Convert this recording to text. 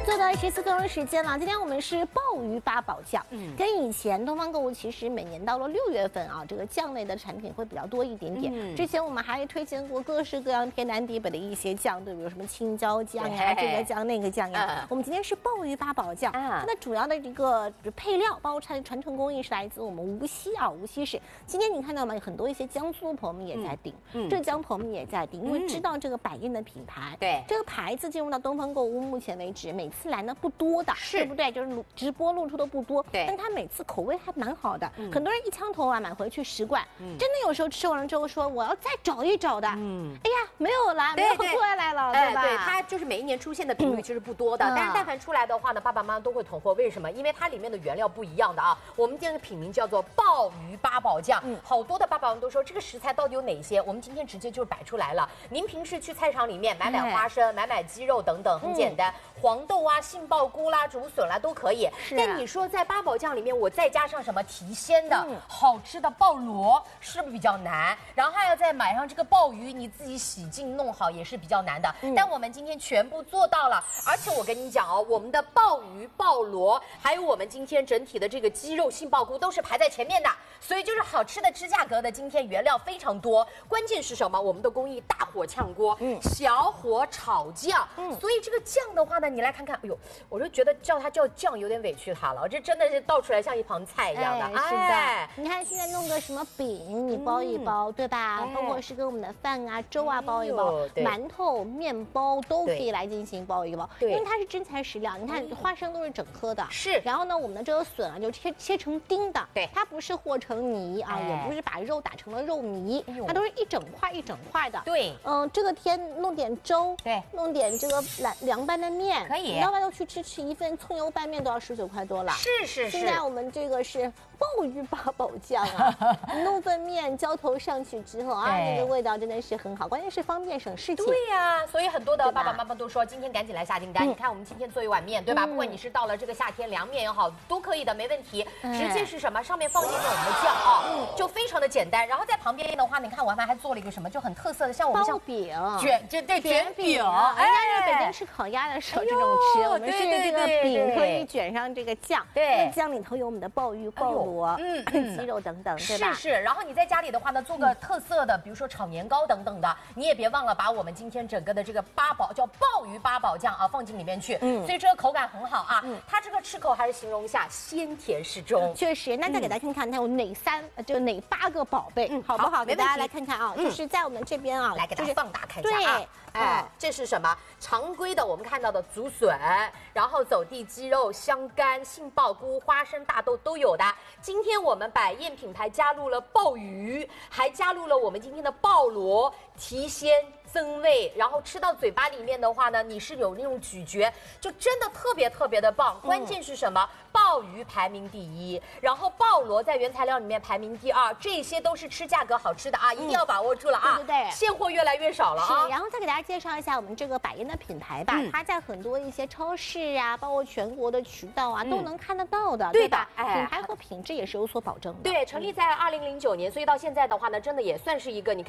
又到14分钟时间了，今天我们是鲍鱼八宝酱。跟以前东方购物其实每年到了6月份啊，这个酱类的产品会比较多一点点。之前我们还推荐过各式各样天南地北的一些酱，对，比如什么青椒酱呀、这个酱那个酱呀。我们今天是鲍鱼八宝酱，它的主要的这个配料，包括传承工艺是来自我们无锡啊，无锡市。今天你看到吗？很多一些江苏朋友们也在订，浙江朋友们也在订，因为知道这个百宴的品牌，对这个牌子进入到东方购物，目前为止每次来呢不多的，对不对？就是直播露出的不多，对，但它每次口味还蛮好的，很多人一枪头啊买回去10罐，真的有时候吃完了之后说我要再找一找的，哎呀没有了，没有过来了，对吧？ 对，它就是每一年出现的频率其实不多的，但是但凡出来的话呢，爸爸妈妈都会囤货，为什么？因为它里面的原料不一样的啊。我们今天的品名叫做鲍鱼八宝酱，好多的爸爸们都说这个食材到底有哪些？我们今天直接就摆出来了。您平时去菜场里面买花生、买鸡肉等等，很简单，黄豆啊、杏鲍菇啦、竹笋啦都可以。但你说在八宝酱里面，我再加上什么提鲜的、好吃的鲍螺，是不是比较难？然后还要再买上这个鲍鱼，你自己洗净弄好也是比较难的。但我们今天全部做到了，而且我跟你讲哦，我们的鲍鱼、鲍螺，还有我们今天整体的这个鸡肉、杏鲍菇都是排在前面的，所以就是好吃的吃价格的。今天原料非常多，关键是什么？我们的工艺大火炝锅，小火炒酱，所以这个酱的话呢，你来看看，哎呦，我就觉得叫它叫酱有点委屈它了，这真的是倒出来像一盘菜一样的。 是的，你看现在弄个什么饼，你包一包，对吧？包括是跟我们的饭啊、粥啊包一包，馒头、面包都可以来进行包一包，因为它是真材实料。你看花生都是整颗的，是。然后呢，我们的这个笋啊就切成丁的，对，它不是和成泥啊，也不是把肉打成了肉糜，它都是一整块一整块的。对，这个天弄点粥，对，弄点这个凉拌的面，可以。你到外头去吃一份葱油拌面都要19块多了。是。现在我们这个是鲍鱼八宝酱啊，弄份面浇头上去之后啊，那个味道真的是很好，关键是方便省事情。 对呀，所以很多的爸爸妈妈都说今天赶紧来下订单。你看我们今天做一碗面，对吧？不管你是到了这个夏天凉面也好，都可以的，没问题。直接是什么？上面放进去我们的酱啊，就非常的简单。然后在旁边的话，你看我们还做了一个什么，就很特色的，像我们像饼卷饼， 人家是北京吃烤鸭的时候这种吃，我们是这个饼可以卷上这个酱，对，酱里头有我们的鲍鱼、鲍螺、鸡肉等等，对吧？是。 然后你在家里的话呢，做个特色的，比如说炒年糕等等的，你也别忘了把我们今天整个的这个叫鲍鱼八宝酱啊放进里面去，所以这个口感很好啊。它这个吃口还是形容一下鲜甜适中， 确实。那再给大家看看它有哪8个宝贝，好不好？给大家来看看啊，就是在我们这边啊， 来给大家放大看一下啊。这是什么？常规的我们看到的竹笋，然后走地鸡肉、香干、杏鲍菇、花生、大豆都有的。今天我们百宴品牌加入了鲍鱼，还加入了我们今天的鲍螺，提鲜增味，然后吃到嘴巴里面的话呢，你是有那种咀嚼，就真的特别的棒。关键是什么？鲍鱼排名第1，然后鲍螺在原材料里面排名第2，这些都是吃价格好吃的啊，一定要把握住了啊！对，现货越来越少了啊。 是，然后再给大家介绍一下我们这个百宴的品牌吧，它在很多一些超市啊，包括全国的渠道啊，都能看得到的，对吧？品牌和品质也是有所保证的。 对，成立在2009年，所以到现在的话呢，真的也算是一个你看。